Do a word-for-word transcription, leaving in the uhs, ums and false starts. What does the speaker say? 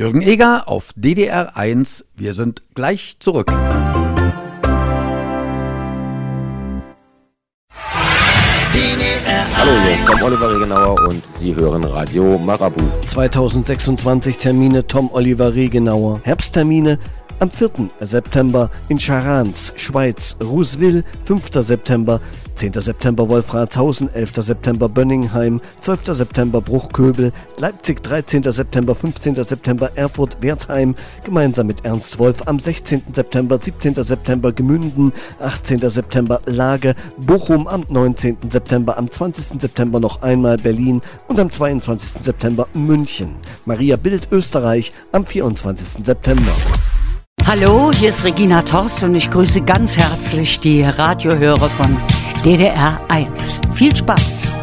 Jürgen Eger auf D D R eins. Wir sind gleich zurück. Hallo, hier ist Tom Oliver Regenauer und Sie hören Radio Marabu. zweitausendsechsundzwanzig Termine Tom Oliver Regenauer. Herbsttermine am vierten September in Scharans, Schweiz, Rouswil, fünfter September, zehnter September Wolfratshausen, elfter September Bönningheim, zwölfter September Bruchköbel, Leipzig, dreizehnter September, fünfzehnter September Erfurt, Wertheim, gemeinsam mit Ernst Wolf am sechzehnten September, siebzehnten September Gemünden, achtzehnten September Lage, Bochum am neunzehnten September, am zwanzigsten September noch einmal Berlin und am zweiundzwanzigsten September München. Maria Bild, Österreich am vierundzwanzigsten September. Hallo, hier ist Regina Torst und ich grüße ganz herzlich die Radiohörer von D D R eins. Viel Spaß!